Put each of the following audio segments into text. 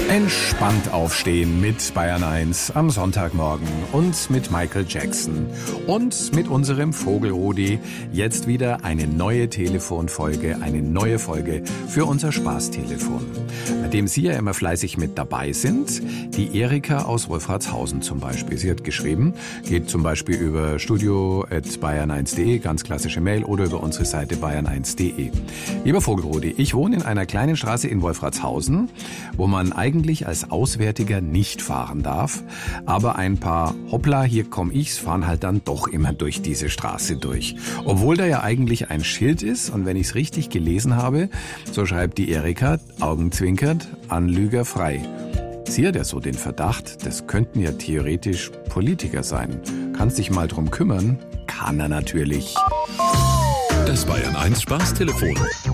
Entspannt aufstehen mit Bayern 1 am Sonntagmorgen und mit Michael Jackson und mit unserem Vogelrudi. Jetzt wieder eine neue Telefonfolge, eine neue Folge für unser Spaßtelefon, bei dem Sie ja immer fleißig mit dabei sind. Die Erika aus Wolfratshausen zum Beispiel. Sie hat geschrieben, geht zum Beispiel über studio@bayern1.de, ganz klassische Mail, oder über unsere Seite bayern1.de. Lieber Vogelrudi, ich wohne in einer kleinen Straße in Wolfratshausen, wo man eigentlich als Auswärtiger nicht fahren darf, aber ein paar Hoppla, hier komm ich's, fahren halt dann doch immer durch diese Straße durch. Obwohl da ja eigentlich ein Schild ist, und wenn ich's richtig gelesen habe, so schreibt die Erika, augenzwinkert, Anlüger frei. Sie hat ja so den Verdacht, das könnten ja theoretisch Politiker sein. Kannst dich mal drum kümmern? Kann er natürlich. Das Bayern 1 Spaßtelefon.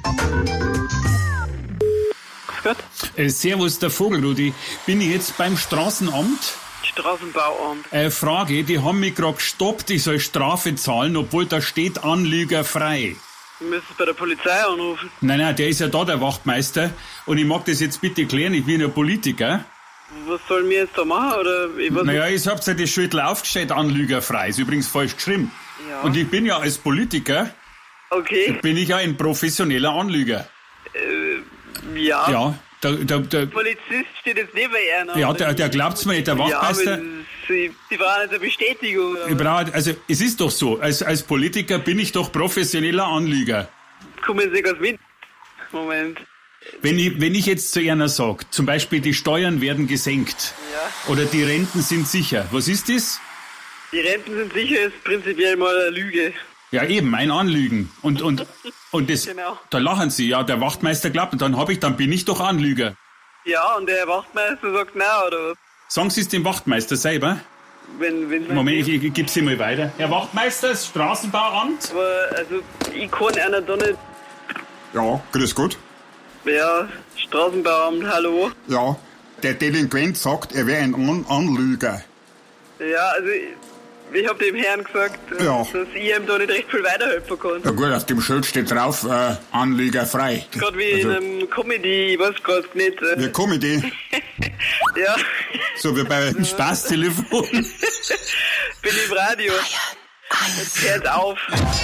Servus, der Vogelrudi. Bin ich jetzt beim Straßenamt? Straßenbauamt. Frage, die haben mich gerade gestoppt, ich soll Strafe zahlen, obwohl da steht Anlüger frei. Du müsstest bei der Polizei anrufen. Nein, der ist ja da, der Wachtmeister. Und ich mag das jetzt bitte klären, ich bin ja Politiker. Was sollen wir jetzt da machen? Oder ich weiß Naja, ich hab's ja das Schild aufgestellt, Anlüger frei. Ist übrigens falsch geschrieben. Ja. Und ich bin ja als Politiker, Okay. bin ich ja ein professioneller Anlüger. Ja. Ja, Der Polizist steht jetzt neben einer. ja, der glaubt's mir nicht, der Wachtmeister. Ja, aber Sie brauchen jetzt eine Bestätigung. Oder? Ich brauche, also es ist doch so, als Politiker bin ich doch professioneller Anlüger. Kommen Sie ganz mit. Moment. Wenn ich jetzt zu einer sage, zum Beispiel die Steuern werden gesenkt, Ja. oder die Renten sind sicher, was ist das? Die Renten sind sicher, ist prinzipiell mal eine Lüge. Ja eben, ein Anlügen. Und das, Genau. da lachen sie, ja, der Wachtmeister glaubt, und dann bin ich doch Anlüger. Ja, und der Wachtmeister sagt nein, oder was? Sagen Sie es dem Wachtmeister selber? Wenn Moment, ich gebe Sie mal weiter. Herr Wachtmeister, das Straßenbauamt? Aber, also, ich kann einer da nicht. Ja, grüß Gott. Ja, Straßenbauamt, hallo. Ja, der Delinquent sagt, er wäre ein Anlüger. Ja, also, ich hab dem Herrn gesagt, Ja. dass ich ihm da nicht recht viel weiterhelfen kann. Ja gut, auf dem Schild steht drauf, Anlüger frei. Gerade wie in einem Comedy, ich weiß gerade nicht. Wie Comedy, Ja, so wie bei... Spaßtelefon. bin im Radio. Jetzt hört auf.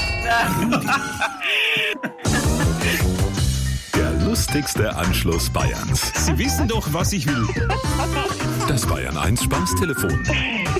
Der lustigste Anschluss Bayerns. Sie wissen doch, was ich will. Das Bayern 1 Spaßtelefon.